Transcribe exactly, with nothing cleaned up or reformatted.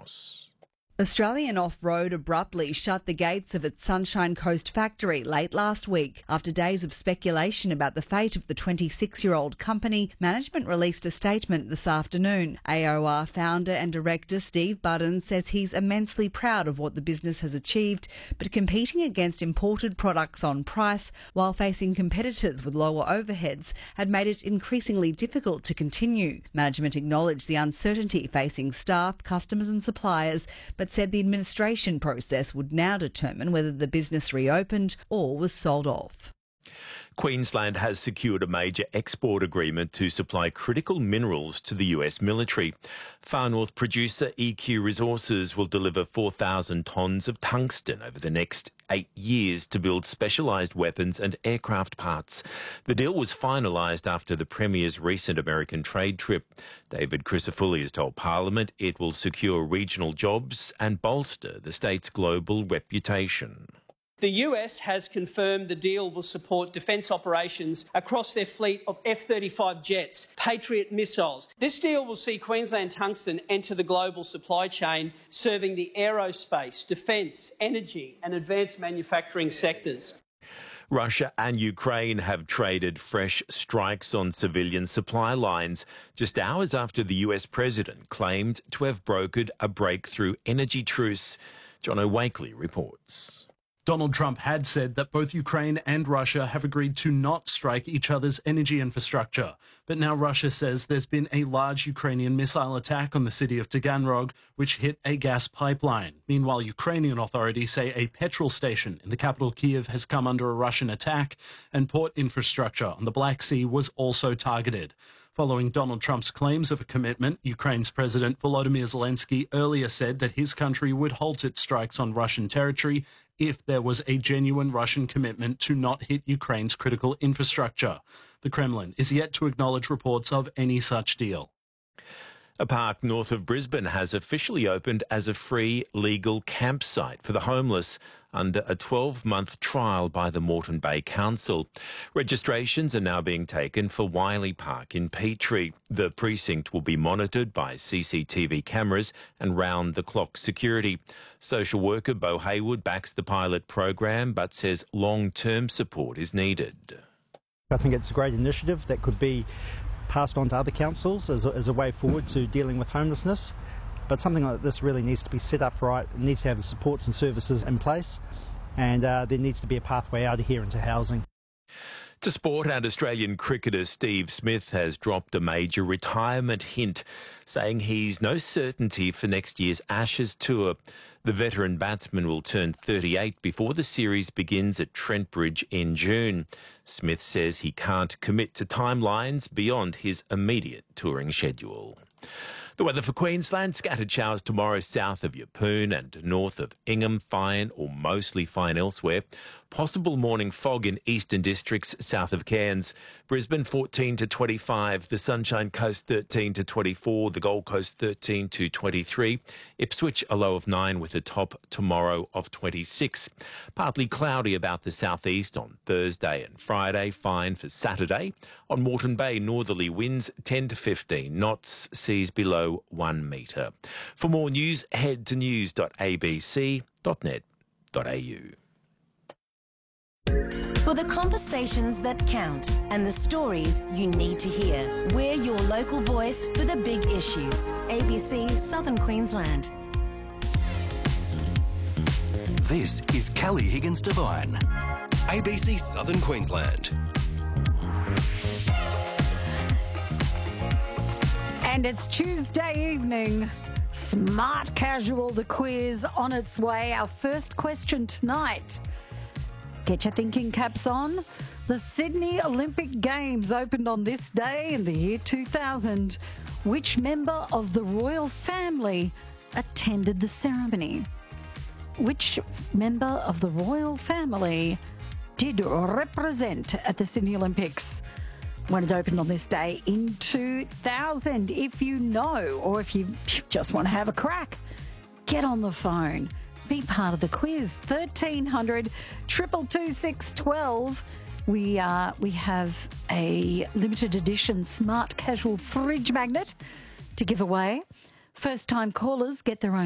Moss. Australian Off-Road abruptly shut the gates of its Sunshine Coast factory late last week. After days of speculation about the fate of the twenty-six-year-old company, management released a statement this afternoon. A O R founder and director Steve Budden says he's immensely proud of what the business has achieved, but competing against imported products on price while facing competitors with lower overheads had made it increasingly difficult to continue. Management acknowledged the uncertainty facing staff, customers and suppliers, but said the administration process would now determine whether the business reopened or was sold off. Queensland has secured a major export agreement to supply critical minerals to the U S military. Far North producer E Q Resources will deliver four thousand tonnes of tungsten over the next eight years to build specialised weapons and aircraft parts. The deal was finalised after the Premier's recent American trade trip. David Crisafulli has told Parliament it will secure regional jobs and bolster the state's global reputation. The U S has confirmed the deal will support defence operations across their fleet of F thirty-five jets, Patriot missiles. This deal will see Queensland Tungsten enter the global supply chain, serving the aerospace, defence, energy and advanced manufacturing sectors. Russia and Ukraine have traded fresh strikes on civilian supply lines just hours after the U S president claimed to have brokered a breakthrough energy truce. Jono Wakely reports. Donald Trump had said that both Ukraine and Russia have agreed to not strike each other's energy infrastructure. But now Russia says there's been a large Ukrainian missile attack on the city of Taganrog, which hit a gas pipeline. Meanwhile, Ukrainian authorities say a petrol station in the capital Kyiv has come under a Russian attack, and port infrastructure on the Black Sea was also targeted. Following Donald Trump's claims of a commitment, Ukraine's President Volodymyr Zelensky earlier said that his country would halt its strikes on Russian territory if there was a genuine Russian commitment to not hit Ukraine's critical infrastructure. The Kremlin is yet to acknowledge reports of any such deal. A park north of Brisbane has officially opened as a free legal campsite for the homeless under a twelve-month trial by the Moreton Bay Council. Registrations are now being taken for Wiley Park in Petrie. The precinct will be monitored by C C T V cameras and round-the-clock security. Social worker Bo Haywood backs the pilot program but says long-term support is needed. I think it's a great initiative that could be passed on to other councils as a, as a way forward to dealing with homelessness. But something like this really needs to be set up right. It needs to have the supports and services in place, and uh, there needs to be a pathway out of here into housing. To sport, and Australian cricketer Steve Smith has dropped a major retirement hint, saying he's no certainty for next year's Ashes tour. The veteran batsman will turn thirty-eight before the series begins at Trent Bridge in June. Smith says he can't commit to timelines beyond his immediate touring schedule. The weather for Queensland, scattered showers tomorrow south of Yeppoon and north of Ingham, fine or mostly fine elsewhere. Possible morning fog in eastern districts south of Cairns. Brisbane fourteen to twenty-five, the Sunshine Coast thirteen to twenty-four, the Gold Coast thirteen to twenty-three, Ipswich a low of nine with a top tomorrow of twenty-six. Partly cloudy about the southeast on Thursday and Friday, fine for Saturday. On Moreton Bay, northerly winds ten to fifteen knots, seas below one metre. For more news, head to news dot a b c dot net dot a u. For the conversations that count and the stories you need to hear, we're your local voice for the big issues. A B C Southern Queensland. This is Kelly Higgins Devine, A B C Southern Queensland. And it's Tuesday evening. Smart Casual, the quiz on its way. Our first question tonight. Get your thinking caps on. The Sydney Olympic Games opened on this day in the year two thousand. Which member of the royal family attended the ceremony? Which member of the royal family did represent at the Sydney Olympics when it opened on this day in two thousand? If you know, or if you just want to have a crack, get on the phone. Be part of the quiz. thirteen hundred, two two two, six one two. We, uh, we have a limited edition Smart Casual fridge magnet to give away. First-time callers get their own